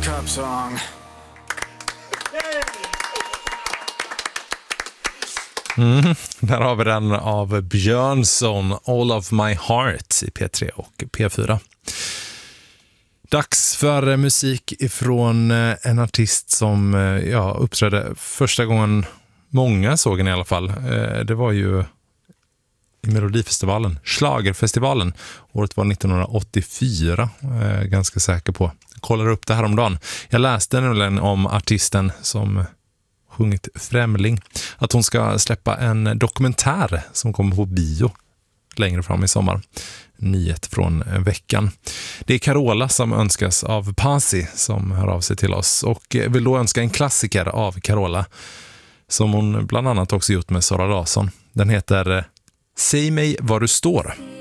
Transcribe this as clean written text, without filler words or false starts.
cup song. Där har vi den av Björnsson, All of My Heart i P3 och P4. Dags för musik ifrån en artist som uppträdde första gången många såg den i alla fall. Det var ju i Melodifestivalen, Schlagerfestivalen. Året var 1984, ganska säker på. Jag kollar upp det här om dagen. Jag läste nämligen om artisten som sjungit Främling, att hon ska släppa en dokumentär som kommer på bio längre fram i sommar. Nyhet från veckan. Det är Carola som önskas av Pasi som hör av sig till oss och vill då önska en klassiker av Carola som hon bland annat också gjort med Sara Larsson. Den heter Säg mig var du står.